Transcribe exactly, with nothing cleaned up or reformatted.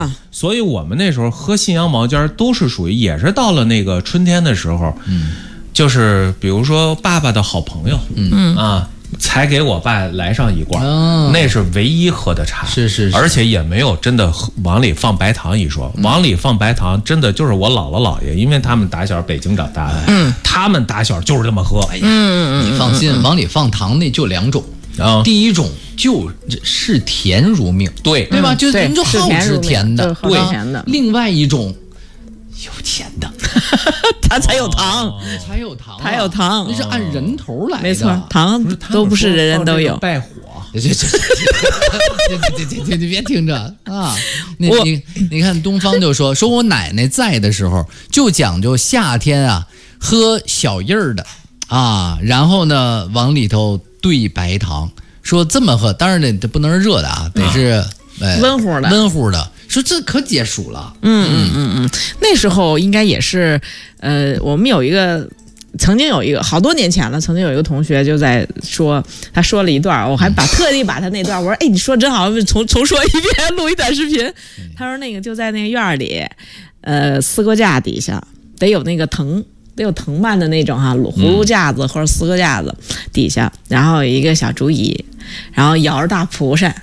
所以我们那时候喝信阳毛尖都是属于也是到了那个春天的时候，嗯，就是比如说爸爸的好朋友，嗯啊。才给我爸来上一罐，哦、那是唯一喝的茶， 是是是， 而且也没有真的往里放白糖一说，嗯、往里放白糖真的就是我姥姥姥爷，因为他们打小北京长大的，嗯，他们打小就是这么喝。 哎呀，嗯、你放心，嗯、往里放糖那就两种，嗯、第一种就是甜如命， 对对吧？就人就好吃甜的， 对， 另外一种。有钱的， 他才有糖， 哦、才有糖、啊， 才有糖， 那是按人头来的， 没错，糖都不是人人都有。 败火， 这这这这这这你别听着啊！你你你看，东方就说说我奶奶在的时候就讲究夏天啊喝小叶儿的啊，然后呢往里头兑白糖，说这么喝，当然得不能是热的啊，得是、 嗯哎、温乎的， 温乎的。说这可解暑了， 嗯嗯嗯嗯，那时候应该也是，呃，我们有一个，曾经有一个好多年前了，曾经有一个同学就在说，他说了一段，我还把特地把他那段，我说，哎，你说真好，重重说一遍，录一短视频。他说那个就在那个院里，呃，四个架底下得有那个藤。得有藤蔓的那种哈葫芦架子或者四个架子底下，然后有一个小竹椅，然后摇着大蒲扇。